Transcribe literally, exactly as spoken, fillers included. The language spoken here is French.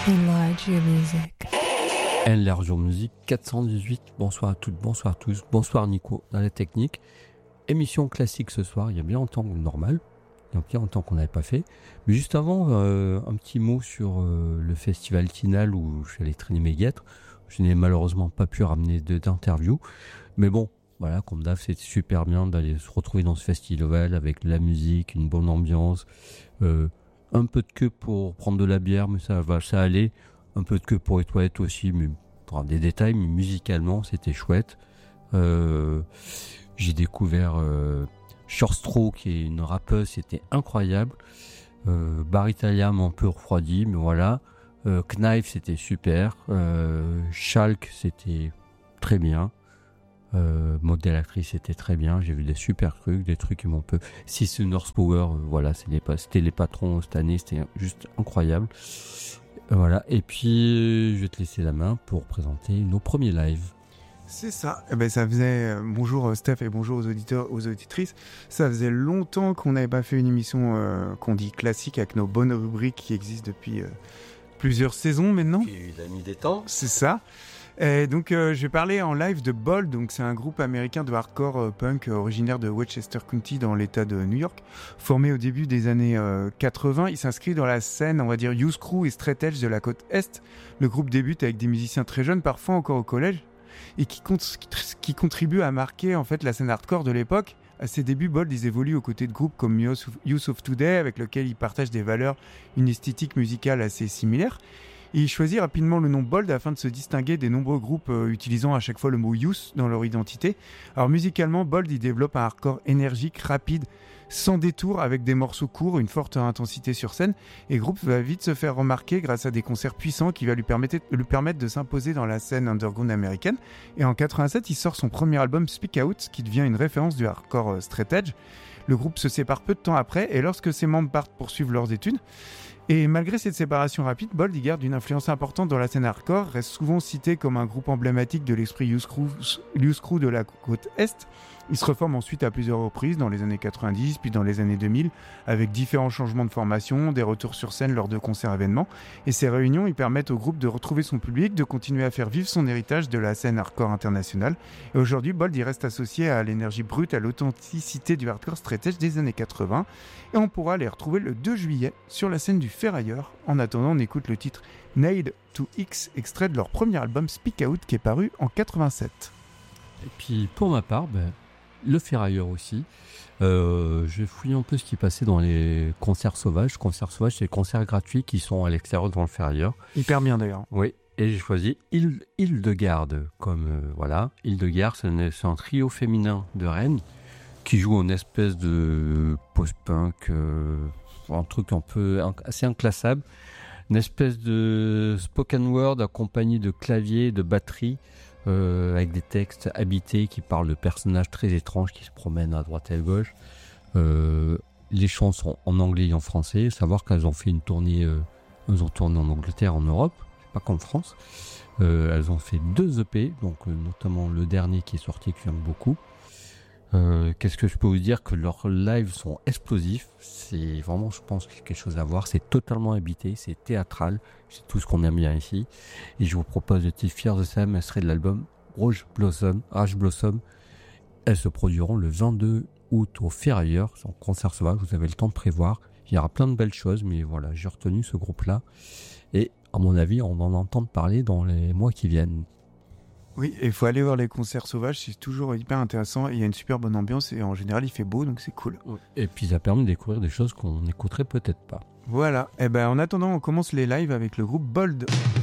Enlarge your music. Enlarge your music quatre cent dix-huit. Bonsoir à toutes, bonsoir à tous. Bonsoir Nico dans la technique. Émission classique ce soir. Il y a bien longtemps normal. Il y a bien longtemps qu'on n'avait pas fait. Mais juste avant, euh, un petit mot sur euh, le festival Tinal où je suis allé traîner mes guêtres. Je n'ai malheureusement pas pu ramener de, d'interview. Mais bon, voilà, comme d'hab, c'était super bien d'aller se retrouver dans ce festival avec la musique, une bonne ambiance. Euh, un peu de queue pour prendre de la bière, mais ça va, ça allait. Un peu de queue pour les toilettes aussi, mais pour des détails, mais musicalement, c'était chouette. Euh, j'ai découvert euh, Shortstraw, qui est une rappeuse, c'était incroyable. Euh, Bar Italia m'a un peu refroidi, mais voilà. Euh, Knife, c'était super. Euh, Schalk, c'était très bien. Euh, Modèle Actrice, c'était très bien. J'ai vu des super trucs, des trucs qui m'ont peu. Six North Power, euh, voilà, c'est les, c'était les patrons cette année, c'était juste incroyable. Euh, voilà, et puis je vais te laisser la main pour présenter nos premiers lives. C'est ça. Eh ben, ça faisait. Euh, bonjour Steph et bonjour aux auditeurs, aux auditrices. Ça faisait longtemps qu'on n'avait pas fait une émission euh, qu'on dit classique avec nos bonnes rubriques qui existent depuis euh, plusieurs saisons maintenant. Puis il a mis des temps. C'est ça. Et donc, euh, je vais parler en live de Bold. Donc, c'est un groupe américain de hardcore euh, punk euh, originaire de Westchester County dans l'État de New York, formé au début des années euh, quatre-vingts. Il s'inscrit dans la scène, on va dire, Youth Crew et Straight Edge de la côte Est. Le groupe débute avec des musiciens très jeunes, parfois encore au collège, et qui, con- qui contribuent à marquer en fait la scène hardcore de l'époque. À ses débuts, Bold, ils évoluent aux côtés de groupes comme Youth of, Youth of Today, avec lequel ils partagent des valeurs, une esthétique musicale assez similaire. Il choisit rapidement le nom Bold afin de se distinguer des nombreux groupes euh, utilisant à chaque fois le mot Youth dans leur identité. Alors musicalement, Bold il développe un hardcore énergique, rapide, sans détour, avec des morceaux courts, une forte intensité sur scène. Et le groupe va vite se faire remarquer grâce à des concerts puissants qui va lui permettre, lui permettre de s'imposer dans la scène underground américaine. Et en quatre-vingt-sept, il sort son premier album Speak Out, qui devient une référence du hardcore euh, straight edge. Le groupe se sépare peu de temps après, et lorsque ses membres partent poursuivre leurs études, et malgré cette séparation rapide, Bold garde une influence importante dans la scène hardcore, reste souvent cité comme un groupe emblématique de l'esprit Youth Crew, Youth Crew de la côte Est. Il se reforme ensuite à plusieurs reprises dans les années quatre-vingt-dix, puis dans les années deux mille, avec différents changements de formation, des retours sur scène lors de concerts événements. Et ces réunions, ils permettent au groupe de retrouver son public, de continuer à faire vivre son héritage de la scène hardcore internationale. Et aujourd'hui, Bold il reste associé à l'énergie brute, à l'authenticité du hardcore straight edge des années quatre-vingts. Et on pourra les retrouver le deux juillet sur la scène du Ferrailleur. En attendant, on écoute le titre Nailed to X, extrait de leur premier album Speak Out qui est paru en quatre-vingt-sept. Et puis pour ma part, ben, le Ferrailleur aussi. Euh, je fouille un peu ce qui passait dans les concerts sauvages. Concerts sauvages, c'est les concerts gratuits qui sont à l'extérieur dans le Ferrailleur. Hyper bien d'ailleurs. Oui, et j'ai choisi Île, Hildegarde comme euh, voilà. Hildegarde, c'est un, c'est un trio féminin de Rennes qui joue une espèce de post-punk, euh, un truc un peu assez inclassable, une espèce de spoken word accompagné de clavier, de batterie, euh, avec des textes habités qui parlent de personnages très étranges qui se promènent à droite et à gauche. Euh, les chants sont en anglais et en français. Savoir qu'elles ont fait une tournée, euh, elles ont tourné en Angleterre, en Europe, pas qu'en France. Euh, elles ont fait deux E P, donc euh, notamment le dernier qui est sorti que j'aime beaucoup. Euh, qu'est-ce que je peux vous dire, que leurs lives sont explosifs, c'est vraiment, je pense, quelque chose à voir. C'est totalement habité, c'est théâtral, c'est tout ce qu'on aime bien ici. Et je vous propose le titre Fear the Same, extrait de l'album Rouge Blossom, Ash Blossom. Elles se produiront le vingt-deux août au Ferrailleur, c'est en concert sauvage, vous avez le temps de prévoir. Il y aura plein de belles choses, mais voilà, j'ai retenu ce groupe-là. Et à mon avis, on va en entendre parler dans les mois qui viennent. Oui, il faut aller voir les concerts sauvages, c'est toujours hyper intéressant. Il y a une super bonne ambiance et en général il fait beau, donc c'est cool. Et puis ça permet de découvrir des choses qu'on n'écouterait peut-être pas. Voilà, et ben en attendant on commence les lives avec le groupe Bold.